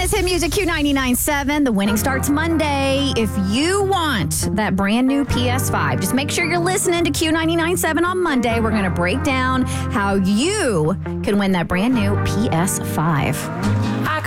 It's Hit Music Q99.7. The winning starts Monday. If you want that brand new PS5, just make sure you're listening to Q99.7 on Monday. We're going to break down how you can win that brand new PS5.